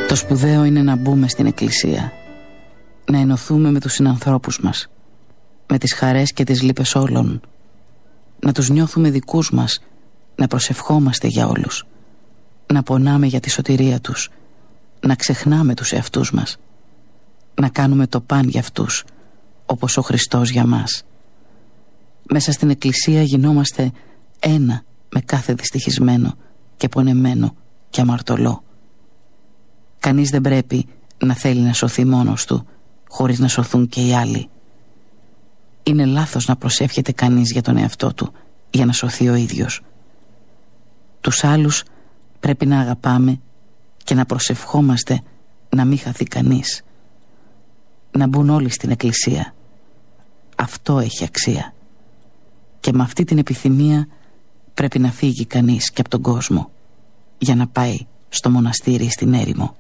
Το σπουδαίο είναι να μπούμε στην εκκλησία, να ενωθούμε με τους συνανθρώπους μας, με τις χαρές και τις λύπες όλων, να τους νιώθουμε δικούς μας, να προσευχόμαστε για όλους, να πονάμε για τη σωτηρία τους, να ξεχνάμε τους εαυτούς μας, να κάνουμε το παν για αυτούς, όπως ο Χριστός για μας. Μέσα στην εκκλησία γινόμαστε ένα με κάθε δυστυχισμένο και πονεμένο και αμαρτωλό. Κανείς δεν πρέπει να θέλει να σωθεί μόνος του, χωρίς να σωθούν και οι άλλοι. Είναι λάθος να προσεύχεται κανείς για τον εαυτό του, για να σωθεί ο ίδιος. Τους άλλους πρέπει να αγαπάμε και να προσευχόμαστε να μην χαθεί κανείς. Να μπουν όλοι στην εκκλησία. Αυτό έχει αξία. Και με αυτή την επιθυμία πρέπει να φύγει κανείς και από τον κόσμο, για να πάει στο μοναστήρι στην έρημο.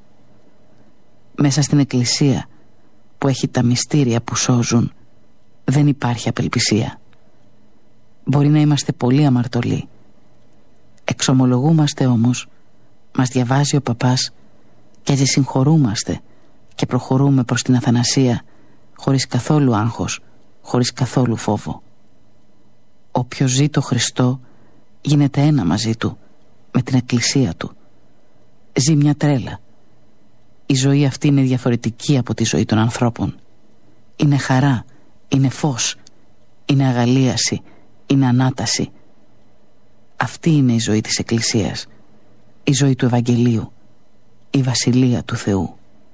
Μέσα στην εκκλησία που έχει τα μυστήρια που σώζουν, δεν υπάρχει απελπισία. Μπορεί να είμαστε πολύ αμαρτωλοί. Εξομολογούμαστε όμως, μας διαβάζει ο παπάς και έτσι συγχωρούμαστε και προχωρούμε προς την αθανασία χωρίς καθόλου άγχος, χωρίς καθόλου φόβο. Όποιος ζει το Χριστό γίνεται ένα μαζί του, με την εκκλησία του. Ζει μια τρέλα. Η ζωή αυτή είναι διαφορετική από τη ζωή των ανθρώπων. Είναι χαρά, είναι φως, είναι αγαλίαση, είναι ανάταση. Αυτή είναι η ζωή της εκκλησίας, η ζωή του Ευαγγελίου, η Βασιλεία του Θεού.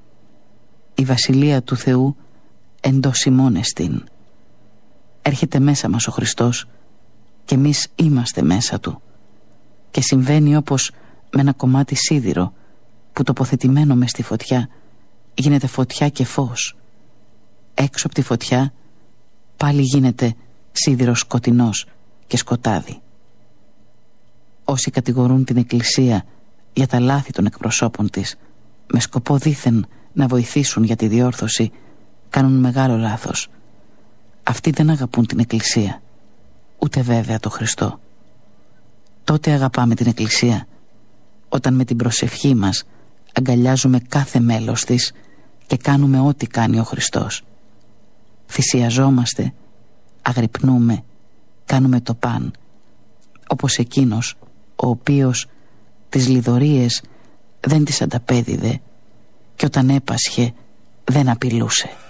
Η Βασιλεία του Θεού εντός ημών εστίν. Έρχεται μέσα μας ο Χριστός και εμείς είμαστε μέσα του. Και συμβαίνει όπως με ένα κομμάτι σίδηρο που τοποθετημένο μες στη φωτιά γίνεται φωτιά και φως. Έξω από τη φωτιά πάλι γίνεται σίδηρο σκοτεινός και σκοτάδι. Όσοι κατηγορούν την Εκκλησία για τα λάθη των εκπροσώπων της, με σκοπό δήθεν να βοηθήσουν για τη διόρθωση, κάνουν μεγάλο λάθος. Αυτοί δεν αγαπούν την Εκκλησία, ούτε βέβαια το Χριστό. Τότε αγαπάμε την Εκκλησία όταν με την προσευχή μας αγκαλιάζουμε κάθε μέλος της και κάνουμε ό,τι κάνει ο Χριστός. Θυσιαζόμαστε, αγρυπνούμε, κάνουμε το παν, όπως εκείνος ο οποίος τις λιδωρίες δεν τις ανταπέδιδε και όταν έπασχε δεν απειλούσε.